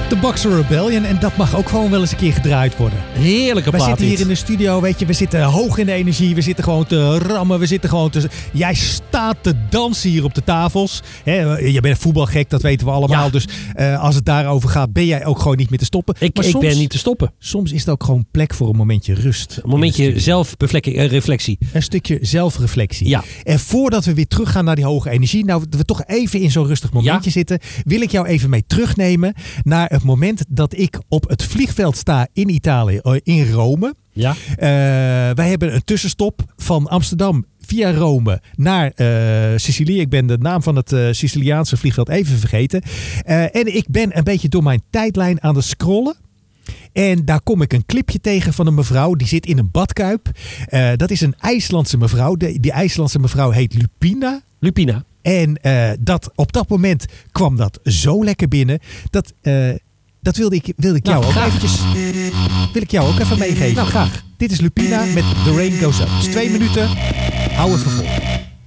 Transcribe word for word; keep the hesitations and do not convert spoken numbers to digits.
De Boxer Rebellion. En dat mag ook gewoon wel eens een keer gedraaid worden. Heerlijke We plaat zitten hier dit. in de studio, weet je. We zitten hoog in de energie. We zitten gewoon te rammen. We zitten gewoon te... Jij staat te dansen hier op de tafels. Hè, je bent voetbalgek, dat weten we allemaal. Ja. Dus uh, als het daarover gaat, ben jij ook gewoon niet meer te stoppen. Ik, maar ik soms, ben niet te stoppen. Soms is het ook gewoon plek voor een momentje rust. Een momentje zelfreflectie. Een stukje zelfreflectie. Ja. En voordat we weer teruggaan naar die hoge energie, nou we toch even in zo'n rustig momentje Ja. zitten, wil ik jou even mee terugnemen naar het moment dat ik op het vliegveld sta in Italië, in Rome. Ja. Uh, wij hebben een tussenstop van Amsterdam via Rome naar uh, Sicilië. Ik ben de naam van het uh, Siciliaanse vliegveld even vergeten. Uh, en ik ben een beetje door mijn tijdlijn aan het scrollen. En daar kom ik een clipje tegen van een mevrouw. Die zit in een badkuip. Uh, dat is een IJslandse mevrouw. De, die IJslandse mevrouw heet Lupina. Lupina. En uh, dat, op dat moment kwam dat zo lekker binnen. Dat, uh, dat wilde ik, wilde ik jou Nou, ook graag. eventjes... Wil ik jou ook even meegeven. Nou, graag. Dit is Lupina met The Rain Goes Up. Dus twee minuten. Hou het voor vol.